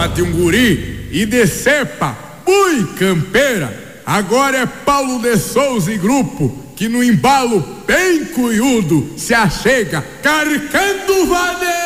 de um guri e de cepa, ui campeira. Agora é Paulo de Souza e grupo, que no embalo bem cuiudo se achega, carcando vaneira.